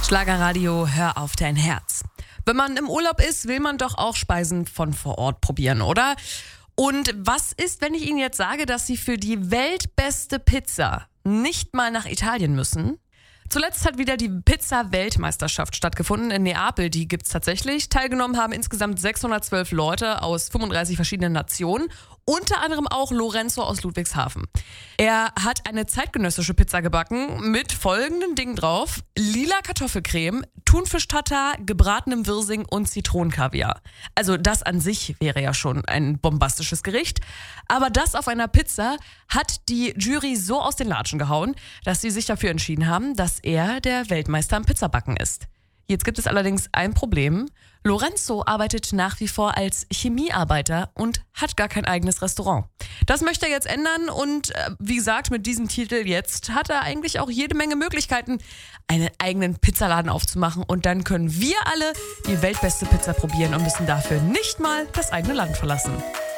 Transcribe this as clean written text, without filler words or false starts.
Schlagerradio, hör auf dein Herz. Wenn man im Urlaub ist, will man doch auch Speisen von vor Ort probieren, oder? Und was ist, wenn ich Ihnen jetzt sage, dass Sie für die weltbeste Pizza nicht mal nach Italien müssen? Zuletzt hat wieder die Pizza-Weltmeisterschaft stattgefunden in Neapel. Die gibt's tatsächlich. Teilgenommen haben insgesamt 612 Leute aus 35 verschiedenen Nationen. Unter anderem auch Lorenzo aus Ludwigshafen. Er hat eine zeitgenössische Pizza gebacken mit folgenden Dingen drauf: lila Kartoffelcreme, Thunfisch-Tatar, gebratenem Wirsing und Zitronenkaviar. Also das an sich wäre ja schon ein bombastisches Gericht. Aber das auf einer Pizza hat die Jury so aus den Latschen gehauen, dass sie sich dafür entschieden haben, dass er der Weltmeister am Pizzabacken ist. Jetzt gibt es allerdings ein Problem. Lorenzo arbeitet nach wie vor als Chemiearbeiter und hat gar kein eigenes Restaurant. Das möchte er jetzt ändern und wie gesagt, mit diesem Titel jetzt hat er eigentlich auch jede Menge Möglichkeiten, einen eigenen Pizzaladen aufzumachen, und dann können wir alle die weltbeste Pizza probieren und müssen dafür nicht mal das eigene Land verlassen.